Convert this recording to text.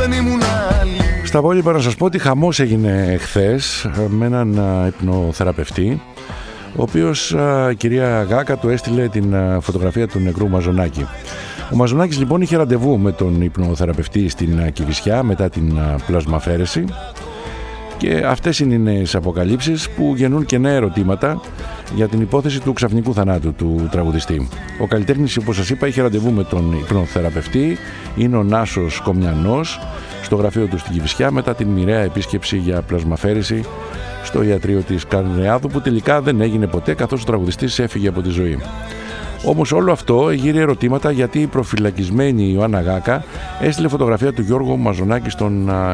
δεν ήμουν άλλη. Στα υπόλοιπα να σας πω ότι χαμός έγινε χθες με έναν υπνοθεραπευτή, ο οποίος η κυρία Γάκα του έστειλε την φωτογραφία του νεκρού Μαζονάκη. Ο Μαζονάκης λοιπόν είχε ραντεβού με τον υπνοθεραπευτή στην Κηφισιά μετά την πλασμαφαίρεση, και αυτές είναι οι νέες αποκαλύψεις που γεννούν και νέα ερωτήματα για την υπόθεση του ξαφνικού θανάτου του τραγουδιστή. Ο καλλιτέχνης, όπως σας είπα, είχε ραντεβού με τον υπνοθεραπευτή, είναι ο Νάσος Κομιανός, στο γραφείο του στην Κηφισιά μετά την μοιραία επίσκεψη για πλασμαφέρηση στο ιατρείο της Καρνεάδου, που τελικά δεν έγινε ποτέ καθώς ο τραγουδιστής έφυγε από τη ζωή. Όμως όλο αυτό εγείρε ερωτήματα γιατί η προφυλακισμένη Ιωάννα Γάκα έστειλε φωτογραφία του Γιώργου Μαζονάκη στον